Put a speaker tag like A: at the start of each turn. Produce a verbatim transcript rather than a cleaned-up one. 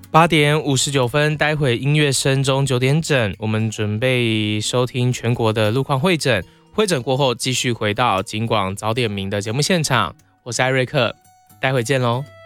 A: 八点五十九分，待会音乐声中九点整，我们准备收听全国的路况会诊。会诊过后，继续回到警广早点名的节目现场。我是艾瑞克，待会见喽。